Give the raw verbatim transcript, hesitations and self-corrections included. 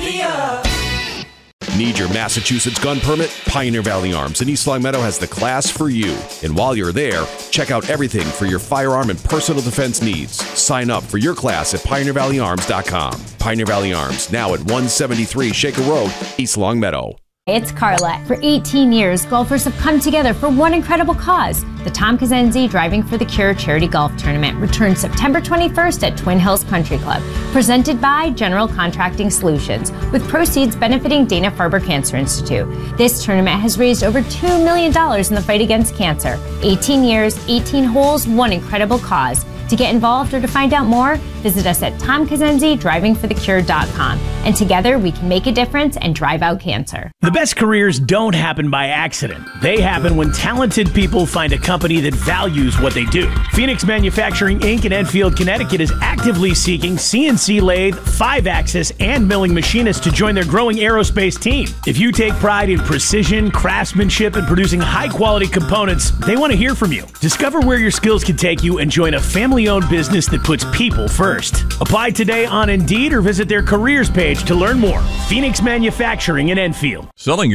Media. Need your Massachusetts gun permit? Pioneer Valley Arms in East Long Meadow has the class for you. And while you're there, check out everything for your firearm and personal defense needs. Sign up for your class at pioneer valley arms dot com. Pioneer Valley Arms, now at one seventy-three Shaker Road, East Long Meadow. It's Carla. For eighteen years, golfers have come together for one incredible cause. The Tom Kazenzi Driving for the Cure Charity Golf Tournament returns September twenty-first at Twin Hills Country Club, presented by General Contracting Solutions, with proceeds benefiting Dana-Farber Cancer Institute. This tournament has raised over two million dollars in the fight against cancer. eighteen years, eighteen holes, one incredible cause. To get involved or to find out more, visit us at tom kazenzi driving for the cure dot com. And together we can make a difference and drive out cancer. The best careers don't happen by accident. They happen when talented people find a company that values what they do. Phoenix Manufacturing Incorporated in Enfield, Connecticut is actively seeking C N C lathe, five-axis, and milling machinists to join their growing aerospace team. If you take pride in precision, craftsmanship, and producing high-quality components, they want to hear from you. Discover where your skills can take you and join a family-owned business that puts people first. Apply today on Indeed or visit their careers page to learn more. Phoenix Manufacturing in Enfield. Selling your